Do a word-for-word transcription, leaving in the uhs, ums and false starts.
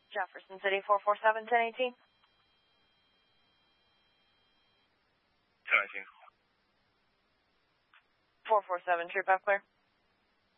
Jefferson City, four four seven, ten eighteen. ten eighteen. four four seven, true, back clear.